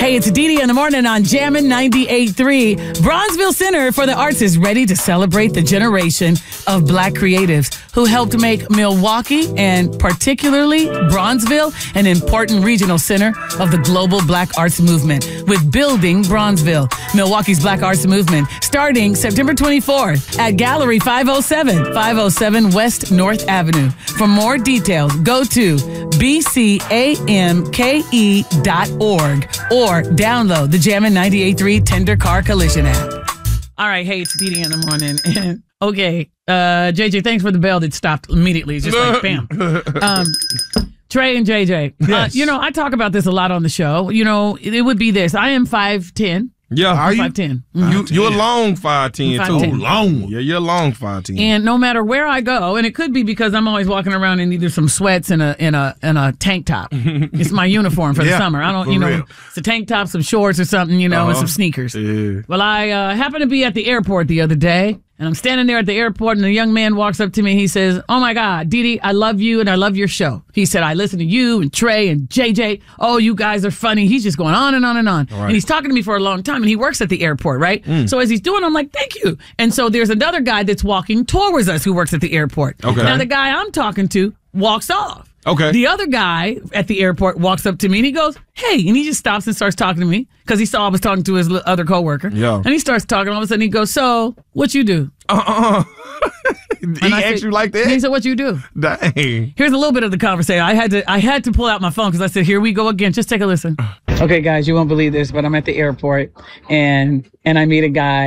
Hey, it's Dee in the morning on Jammin' 98.3. Bronzeville Center for the Arts is ready to celebrate the generation of Black creatives who helped make Milwaukee and particularly Bronzeville an important regional center of the global Black arts movement with Building Bronzeville, Milwaukee's Black arts movement, starting September 24th at Gallery 507 West North Avenue. For more details, go to bcamke.org or download the Jammin' 98.3 Tender Car Collision app. All right, hey, it's Dee in the morning. Okay, JJ, thanks for the bell that stopped immediately. It's just like, bam. Trey and JJ, yes. I talk about this a lot on the show. It would be this. I am 5'10". Yeah, I'm 5'10". Mm-hmm. You're a long 5'10" too. Long. Yeah, you're a long 5'10". And no matter where I go, and it could be because I'm always walking around in either some sweats and a tank top. It's my uniform for the summer. I don't, it's a tank top, some shorts or something, and some sneakers. Yeah. Well, I happened to be at the airport the other day. And I'm standing there at the airport, and a young man walks up to me. He says, "Oh, my God, Dee, I love you, and I love your show." He said, "I listen to you and Trey and JJ. Oh, you guys are funny." He's just going on and on and on. Right. And he's talking to me for a long time, and he works at the airport, right? So as he's doing, I'm like, "Thank you." And so there's another guy that's walking towards us who works at the airport. Okay. Now, the guy I'm talking to walks off. Okay. The other guy at the airport walks up to me and he goes, "Hey," and he just stops and starts talking to me because he saw I was talking to his other coworker. Yeah. And he starts talking. All of a sudden he goes, "So, what you do?" He asked you like that? He said, "What you do?" Dang. Here's a little bit of the conversation. I had to pull out my phone because I said, "Here we go again. Just take a listen." Okay, guys, you won't believe this, but I'm at the airport and I meet a guy.